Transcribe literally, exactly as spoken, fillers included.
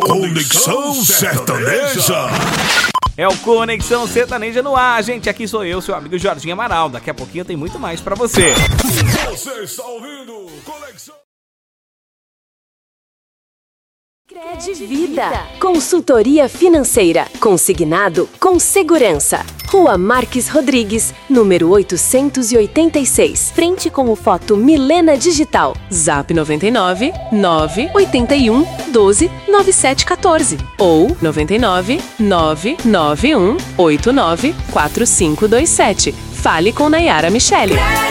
Conexão Sertaneja. É o Conexão Sertaneja no ar, gente. Aqui sou eu, seu amigo Jorginho Amaral. Daqui a pouquinho tem muito mais pra você. Você está ouvindo Conexão Credvida. Consultoria financeira. Consignado com segurança. Rua Marques Rodrigues, número oitocentos e oitenta e seis. Frente com o Foto Milena Digital. Zap noventa e nove, nove oito um, doze, nove sete um quatro ou noventa e nove, nove nove um, oito nove, quatro cinco dois sete. Fale com Nayara Michele.